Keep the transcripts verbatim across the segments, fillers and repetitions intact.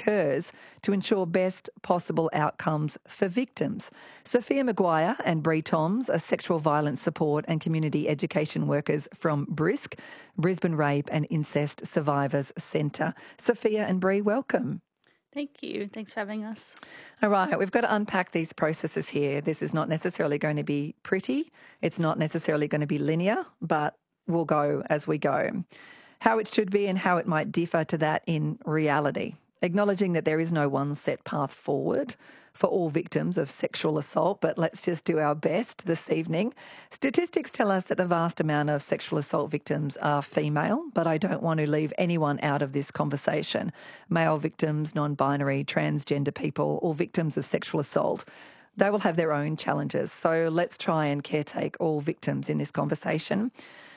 occurs to ensure best possible outcomes for victims. Sophia Maguire and Bree Toms are sexual violence support and community education workers from BRISC, Brisbane Rape and Incest Survivors Centre. Sophia and Bree, welcome. Thank you. Thanks for having us. All right, we've got to unpack these processes here. This is not necessarily going to be pretty. It's not necessarily going to be linear, but we'll go as we go. How it should be and how it might differ to that in reality. Acknowledging that there is no one set path forward for all victims of sexual assault, but let's just do our best this evening. Statistics tell us that the vast amount of sexual assault victims are female, but I don't want to leave anyone out of this conversation. Male victims, non-binary, transgender people, or victims of sexual assault, they will have their own challenges. So let's try and caretake all victims in this conversation.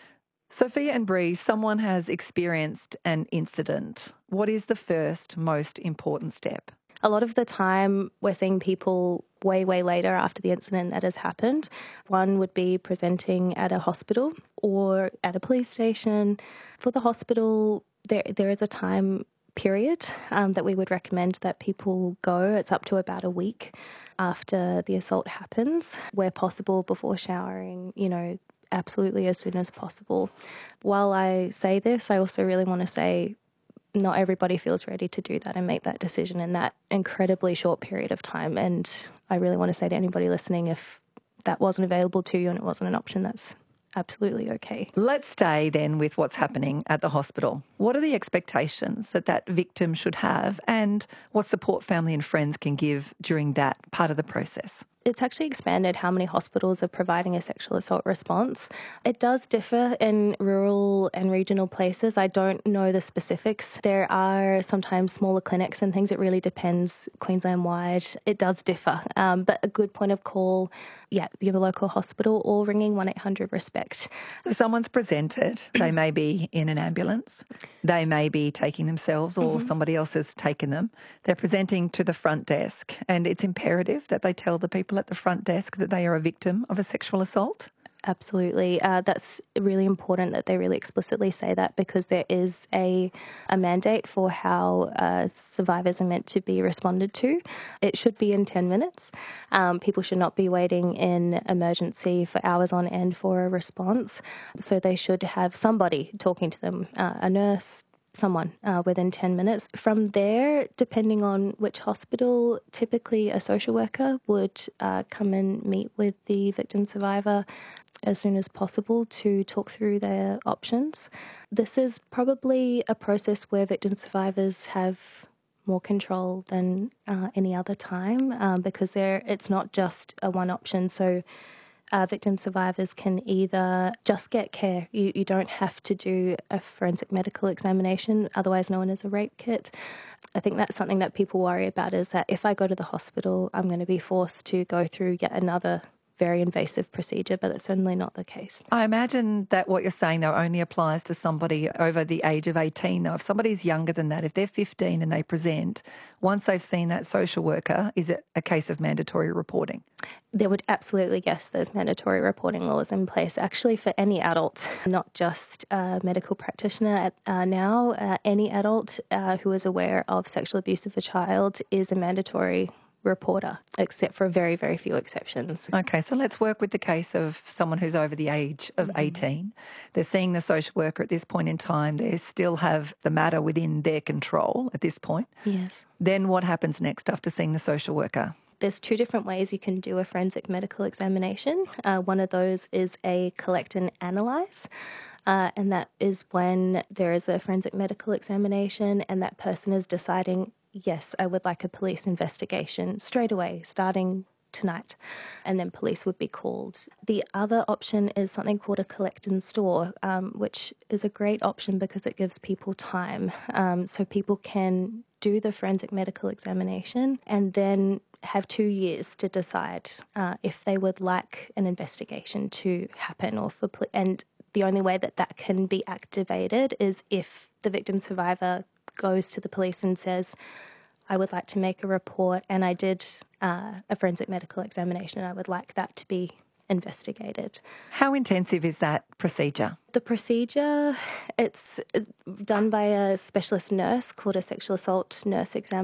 Sophia and Bree, someone has experienced an incident. What is the first most important step? A lot of the time we're seeing people way, way later after the incident that has happened. One would be presenting at a hospital or at a police station. For the hospital, there there is a time period um, that we would recommend that people go. It's up to about a week after the assault happens, where possible before showering, you know, absolutely as soon as possible. While I say this, I also really want to say not everybody feels ready to do that and make that decision in that incredibly short period of time. And I really want to say to anybody listening, if that wasn't available to you and it wasn't an option, that's absolutely okay. Let's stay then with what's happening at the hospital. What are the expectations that that victim should have and what support family and friends can give during that part of the process? It's actually expanded how many hospitals are providing a sexual assault response. It does differ in rural and regional places. I don't know the specifics. There are sometimes smaller clinics and things. It really depends Queensland-wide. It does differ. Um, but a good point of call, yeah, your local hospital or ringing one eight hundred RESPECT. If someone's presented, they may be in an ambulance. They may be taking themselves or mm-hmm. somebody else has taken them. They're presenting to the front desk and it's imperative that they tell the people at the front desk that they are a victim of a sexual assault? Absolutely. Uh, that's really important that they really explicitly say that because there is a, a mandate for how uh, survivors are meant to be responded to. It should be in ten minutes. Um, people should not be waiting in emergency for hours on end for a response. So they should have somebody talking to them, uh, a nurse, someone uh, within ten minutes. From there, depending on which hospital, typically a social worker would uh, come and meet with the victim survivor as soon as possible to talk through their options. This is probably a process where victim survivors have more control than uh, any other time um, because there it's not just a one option. So Uh, victim survivors can either just get care. You, you don't have to do a forensic medical examination, otherwise known as a rape kit. I think that's something that people worry about is that if I go to the hospital, I'm going to be forced to go through yet another very invasive procedure, but that's certainly not the case. I imagine that what you're saying, though, only applies to somebody over the age of eighteen, though. If somebody's younger than that, if they're fifteen and they present, once they've seen that social worker, is it a case of mandatory reporting? There would absolutely, yes, there's mandatory reporting laws in place, actually for any adult, not just a medical practitioner at, uh, now. Uh, any adult uh, who is aware of sexual abuse of a child is a mandatory reporter, except for very, very few exceptions. Okay, so let's work with the case of someone who's over the age of mm-hmm. eighteen. They're seeing the social worker at this point in time. They still have the matter within their control at this point. Yes. Then what happens next after seeing the social worker? There's two different ways you can do a forensic medical examination. Uh, one of those is a collect and analyse. Uh, and that is when there is a forensic medical examination and that person is deciding, yes, I would like a police investigation straight away, starting tonight, and then police would be called. The other option is something called a collect and store, um, which is a great option because it gives people time. Um, so people can do the forensic medical examination and then have two years to decide uh, if they would like an investigation to happen or for poli- and the only way that that can be activated is if the victim survivor goes to the police and says, I would like to make a report and I did uh, a forensic medical examination and I would like that to be investigated. How intensive is that procedure? The procedure, it's done by a specialist nurse called a sexual assault nurse examiner.